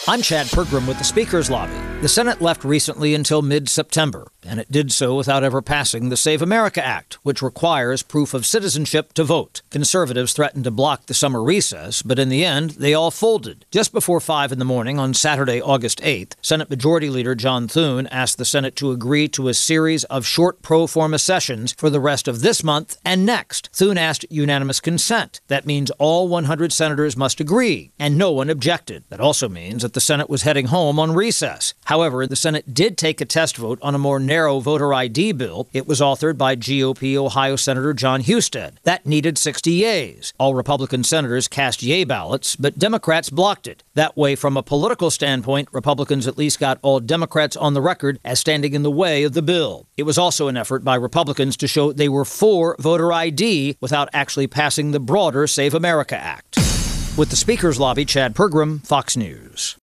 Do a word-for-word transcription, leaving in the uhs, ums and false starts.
I'm Chad Pergram with the Speaker's Lobby. The Senate left recently until mid-September, and it did so without ever passing the Save America Act, which requires proof of citizenship to vote. Conservatives threatened to block the summer recess, but in the end, they all folded. Just before five in the morning on Saturday, August eighth, Senate Majority Leader John Thune asked the Senate to agree to a series of short pro forma sessions for the rest of this month and next. Thune asked unanimous consent. That means all one hundred senators must agree, and no one objected. That also means that the Senate was heading home on recess. However, the Senate did take a test vote on a more narrow voter I D bill. It was authored by G O P Ohio Senator Jon Husted. That needed sixty yeas. All Republican senators cast yea ballots, but Democrats blocked it. That way, from a political standpoint, Republicans at least got all Democrats on the record as standing in the way of the bill. It was also an effort by Republicans to show they were for voter I D without actually passing the broader Save America Act. With the Speaker's Lobby, Chad Pergram, Fox News.